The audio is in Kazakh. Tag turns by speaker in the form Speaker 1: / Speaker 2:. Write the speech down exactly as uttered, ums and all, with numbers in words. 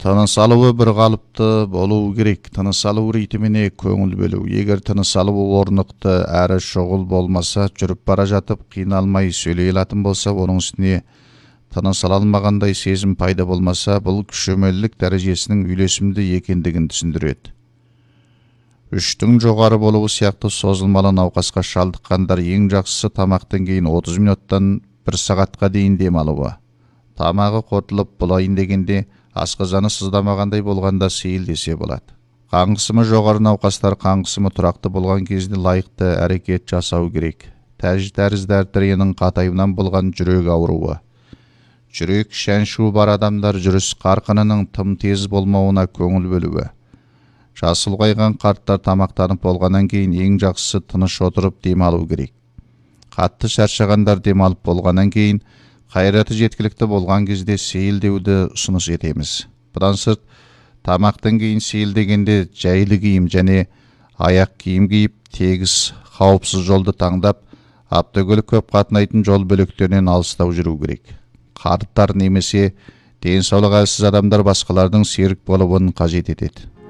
Speaker 1: Тыныс алуы бір қалыпты болуы керек. Тыныс алу ритміне көңіл бөлу. Егер тыныс алуы орнықты әрі шұғыл болмаса, жүріп бара жатып қиналмай сөйлей алатын болса, оның үстіне тыныс ала алмағандай сезім пайда болмаса, бұл күшөмелілік дәрежесінің үйлесімді екендігін түсіндіреді. Үштің жоғары болуы сияқты созылмалы науқасқа шалдыққандар ең жақсысы тамақтан кейін отыз минуттан бір сағатқа дейін дем алуы. Тамағы қорытылып болайын дегенде асқазаны сыздамағандай болғанда сейілдесе болады. Қан қысымы жоғары науқастар қан қысымы тұрақты болған кезде лайықты әрекет жасау керек. Тәж тәрізді артерияның қатаюынан болған жүрек ауруы. Жүрек шаншуы бар адамдар жүріс қарқынының тым тез болмауына көңіл бөлуі. Жасы ұлғайған қарттар тамақтанып болғаннан кейін ең жақсысы тыныш отырып демалу керек. Қатты шаршағандар демалып болғаннан кейін қайраты жеткілікті болған кезде сейілдеуді ұсыныс етеміз. Бұдан сырт, тамақтан кейін сейілдегенде жайлы киім және аяқ киім киіп, тегіс, қауіпсіз жолды таңдап, автокөлік көп қатынайтын жол бөліктерінен алыстау жүру керек. Қарттар немесе денсаулығы әлсіз адамдар басқалардың серік болуын қажет етеді.